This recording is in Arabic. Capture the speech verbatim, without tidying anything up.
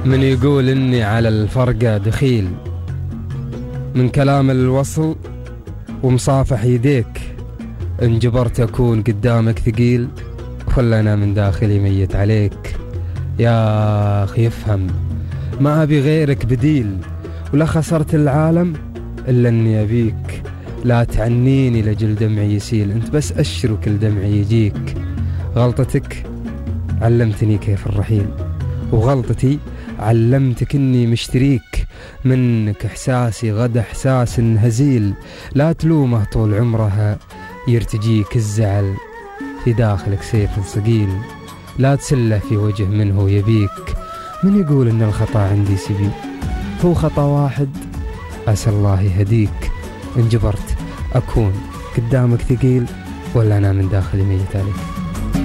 من يقول إني على الفرقة دخيل، من كلام الوصل ومصافح يديك، إن جبرت أكون قدامك ثقيل ولا أنا من داخلي ميت عليك. يا أخي افهم، ما أبي غيرك بديل، ولا خسرت العالم إلا أني أبيك. لا تعنيني لجل دمعي يسيل، أنت بس أشر وكل دمعي يجيك. غلطتك علمتني كيف الرحيل، وغلطتي علمتك إني مشتريك. منك إحساسي غدا إحساس هزيل، لا تلومه طول عمرها يرتجيك الزعل، في داخلك سيف صقيل. لا تسله في وجه منه يبيك، من يقول إن الخطأ عندي سبيل، هو خطأ واحد عسى الله يهديك. إن جبرت أكون قدامك ثقيل ولا أنا من داخلي ميت عليك.